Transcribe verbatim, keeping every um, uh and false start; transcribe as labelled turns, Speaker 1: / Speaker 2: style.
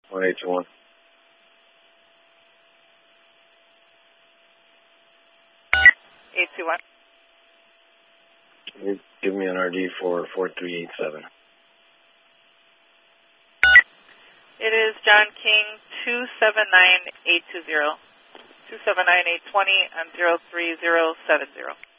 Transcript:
Speaker 1: one eight two one.
Speaker 2: eight two one.
Speaker 1: You give me an R D for four three eight seven.
Speaker 2: It is John King, two seven nine eight two zero. two seven nine eight two zero and zero three zero seven zero.